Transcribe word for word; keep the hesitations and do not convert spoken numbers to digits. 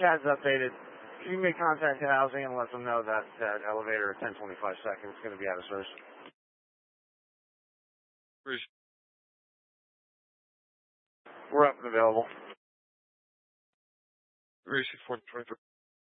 CAD's updated. You can make contact to housing and let them know that that elevator at ten twenty-five seconds is going to be out of service. We're up and available. Receive four twenty-three.